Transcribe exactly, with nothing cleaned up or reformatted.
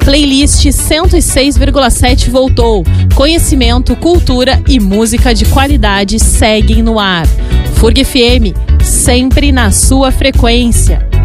Playlist cento e seis vírgula sete voltou. Conhecimento, cultura e música de qualidade seguem no ar. F U R G F M, sempre na sua frequência.